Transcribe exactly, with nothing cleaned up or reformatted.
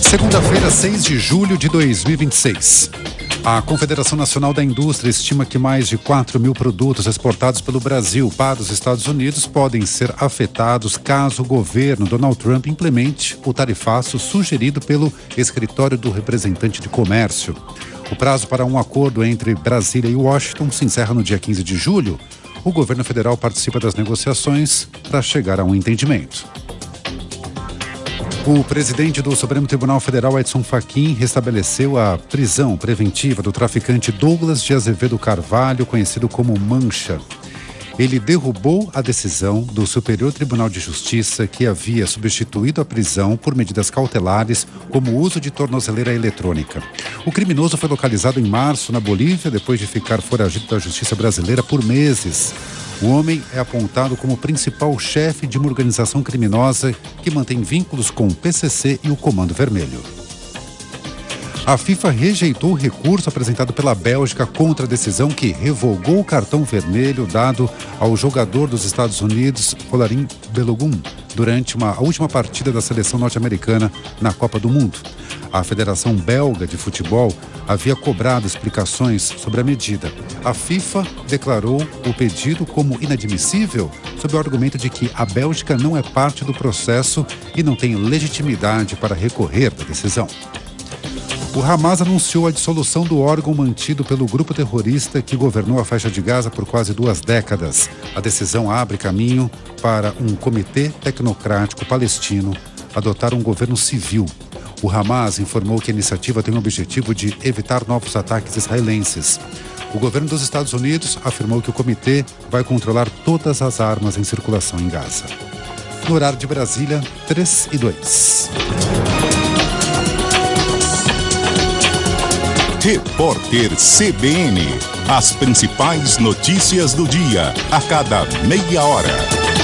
Segunda-feira, seis de julho de dois mil e vinte e seis. A Confederação Nacional da Indústria estima que mais de quatro mil produtos exportados pelo Brasil para os Estados Unidos podem ser afetados caso o governo Donald Trump implemente o tarifaço sugerido pelo Escritório do Representante de Comércio. O prazo para um acordo entre Brasília e Washington se encerra no dia quinze de julho. O governo federal participa das negociações para chegar a um entendimento. O presidente do Supremo Tribunal Federal, Edson Fachin, restabeleceu a prisão preventiva do traficante Douglas de Azevedo Carvalho, conhecido como Mancha. Ele derrubou a decisão do Superior Tribunal de Justiça, que havia substituído a prisão por medidas cautelares, como o uso de tornozeleira eletrônica. O criminoso foi localizado em março na Bolívia, depois de ficar foragido da justiça brasileira por meses. O homem é apontado como principal chefe de uma organização criminosa que mantém vínculos com o P C C e o Comando Vermelho. A FIFA rejeitou o recurso apresentado pela Bélgica contra a decisão que revogou o cartão vermelho dado ao jogador dos Estados Unidos, Folarin Balogun, durante uma, a última partida da seleção norte-americana na Copa do Mundo. A Federação Belga de Futebol havia cobrado explicações sobre a medida. A FIFA declarou o pedido como inadmissível, sob o argumento de que a Bélgica não é parte do processo e não tem legitimidade para recorrer da decisão. O Hamas anunciou a dissolução do órgão mantido pelo grupo terrorista que governou a faixa de Gaza por quase duas décadas. A decisão abre caminho para um comitê tecnocrático palestino adotar um governo civil. O Hamas informou que a iniciativa tem o objetivo de evitar novos ataques israelenses. O governo dos Estados Unidos afirmou que o comitê vai controlar todas as armas em circulação em Gaza. No horário de Brasília, três e dois. Repórter C B N. As principais notícias do dia, a cada meia hora.